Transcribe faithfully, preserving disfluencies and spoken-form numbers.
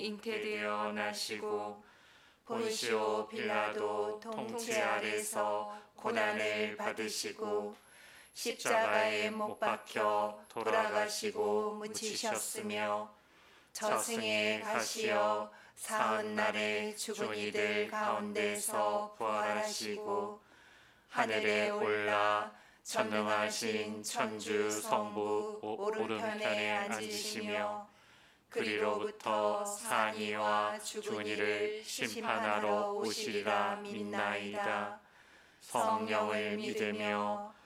잉태되어 나시고 본시오 빌라도 통치 아래서 고난을 받으시고 십자가에 못 박혀 돌아가시고 묻히셨으며 저승에 가시어 사흔날에 죽은 이들 가운데서 부활하시고 하늘에 올라 전능하신 천주 성부 오른편에 앉으시며 그리로부터 산이와 죽은 이를 심판하러 오시리라 믿나이다. 성령을 믿으며